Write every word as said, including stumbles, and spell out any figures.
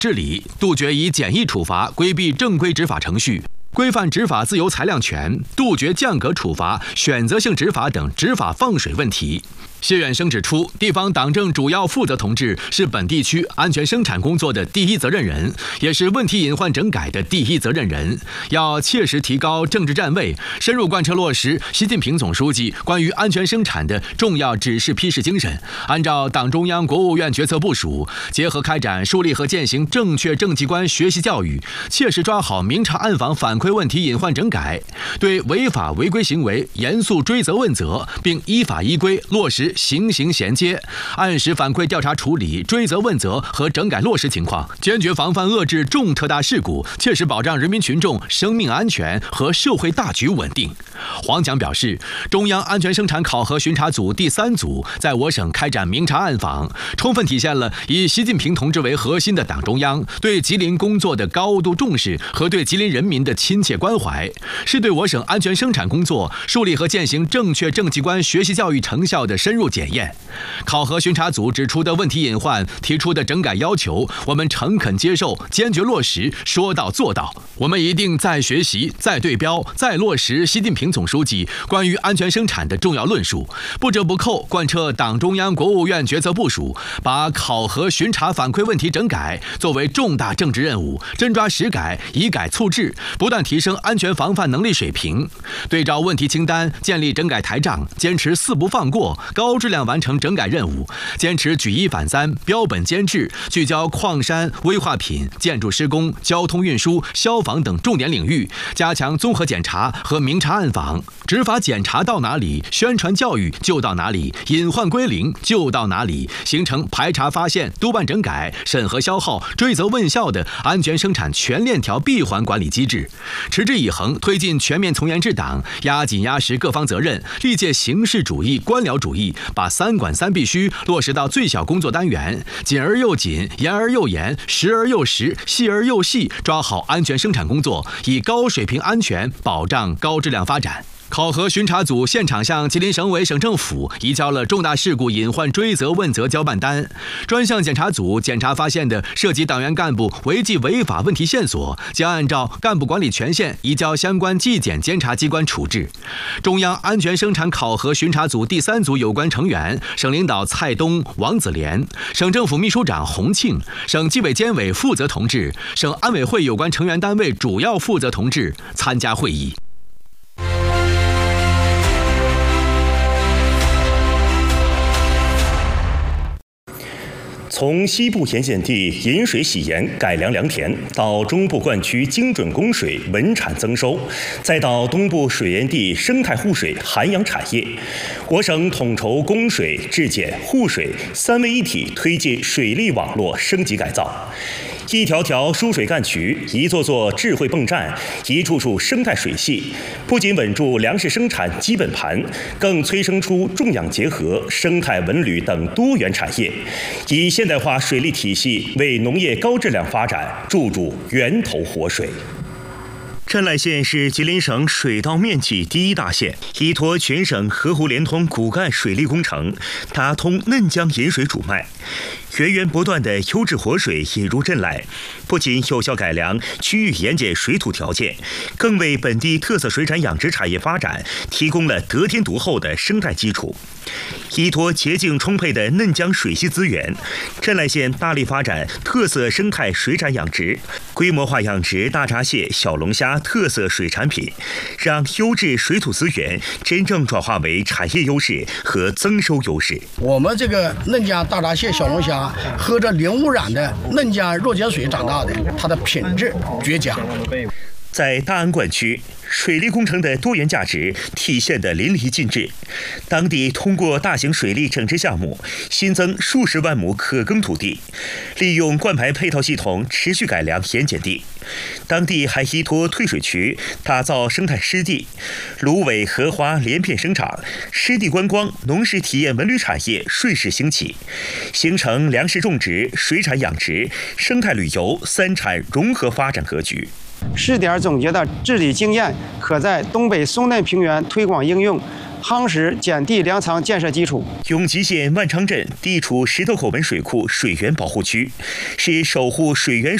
治理，杜绝以简易处罚规避正规执法程序。 规范执法自由裁量权，杜绝降格处罚、选择性执法等执法放水问题。谢远生指出，地方党政主要负责同志是本地区安全生产工作的第一责任人，也是问题隐患整改的第一责任人。要切实提高政治站位，深入贯彻落实习近平总书记关于安全生产的重要指示批示精神，按照党中央、国务院决策部署，结合开展树立和践行正确政绩观学习教育，切实抓好明察暗访反馈问题隐患整改，对违法违规行为严肃追责问责，并依法依规落实刑刑衔接，按时反馈调查处理追责问责和整改落实情况，坚决防范遏制重特大事故，切实保障人民群众生命安全和社会大局稳定。黄强表示，中央安全生产考核巡查组第三组在我省开展明察暗访，充分体现了以习近平同志为核心的党中央对吉林工作的高度重视和对吉林人民的亲切关怀，是对我省安全生产工作树立和践行正确政绩观学习教育成效的深入检验。考核巡查组指出的问题隐患、提出的整改要求，我们诚恳接受，坚决落实，说到做到。我们一定再学习、再对标、再落实习近平总书记关于安全生产的重要论述，不折不扣贯彻党中央、国务院决策部署，把考核巡查反馈问题整改作为重大政治任务，真抓实改，以改促治，不断提升安全防范能力水平。对照问题清单，建立整改台账，坚持四不放过，高质量完成整改任务，坚持举一反三、标本兼治，聚焦矿山、危化品、建筑施工、交通运输、消防等重点领域，加强综合检查和明察暗访。执法检查到哪里，宣传教育就到哪里，隐患归零就到哪里，形成排查发现、督办整改、审核消耗、追责问效的安全生产全链条闭环管理机制。持之以恒推进全面从严治党，压紧压实各方责任，历届形式主义、官僚主义，把三管三必须落实到最小工作单元，紧而又紧，严而又严，实而又实，细而又细，抓好安全生产工作，以高水平安全保障高质量发展。考核巡查组现场向吉林省委省政府移交了重大事故隐患追责问责交办单，专项检查组检查发现的涉及党员干部违纪违法问题线索，将按照干部管理权限移交相关纪检监察机关处置。中央安全生产考核巡查组第三组有关成员，省领导蔡东、王子廉，省政府秘书长洪庆，省纪委监委负责同志，省安委会有关成员单位主要负责同志参加会议。 从西部盐碱地引水洗盐改良良田，到中部灌区精准供水稳产增收，再到东部水源地生态护水涵养产业，我省统筹供水、质检、护水三位一体推进水利网络升级改造。一条条输水干渠，一座座智慧泵站，一处处生态水系，不仅稳住粮食生产基本盘，更催生出种养结合、生态文旅等多元产业，以现代化水利体系为农业高质量发展注入源头活水。镇濑县是吉林省水道面积第一大县，依托全省河湖连通骨干水利工程，打通嫩江引水主脉，源源不断的优质活水引入镇濑，不仅有效改良区域盐碱水土条件，更为本地特色水产养殖产业发展提供了得天独厚的生态基础。依托洁净充沛的嫩江水系资源，镇濑县大力发展特色生态水产养殖，规模化养殖大闸蟹、小龙虾特色水产品，让优质水土资源真正转化为产业优势和增收优势。 我们这个嫩江大闸蟹、小龙虾喝着零污染的嫩江弱碱水长大的，它的品质绝佳。 在大安灌区，水利工程的多元价值体现得淋漓尽致。当地通过大型水利整治项目，新增数十万亩可耕土地，利用灌排配套系统持续改良盐碱地。当地还依托退水渠打造生态湿地，芦苇、荷花连片生长，湿地观光、农事体验文旅产业顺势兴起，形成粮食种植、水产养殖、生态旅游三产融合发展格局。 试点总结的治理经验可在东北松嫩平原推广应用， 夯实碱地粮仓建设基础。 永吉县万昌镇地处石头口门水库水源保护区，是守护水源